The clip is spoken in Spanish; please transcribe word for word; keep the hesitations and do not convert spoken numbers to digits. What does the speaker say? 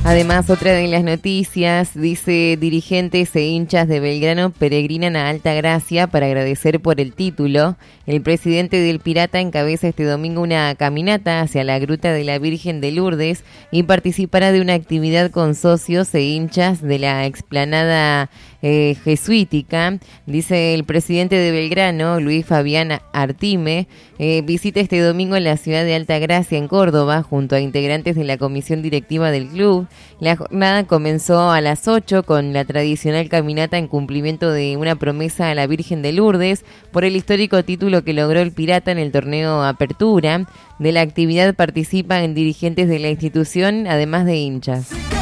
Además, otra de las noticias, dice: dirigentes e hinchas de Belgrano peregrinan a Altagracia para agradecer por el título. El presidente del Pirata encabeza este domingo una caminata hacia la Gruta de la Virgen de Lourdes y participará de una actividad con socios e hinchas de la explanada eh, jesuítica. Dice el presidente de Belgrano, Luis Fabián Artime, eh, visita este domingo la ciudad de Altagracia, en Córdoba, junto a integrantes de la comisión directiva del club. La jornada comenzó a las ocho con la tradicional caminata en cumplimiento de una promesa a la Virgen de Lourdes por el histórico título que logró el Pirata en el torneo Apertura. De la actividad participan dirigentes de la institución, además de hinchas.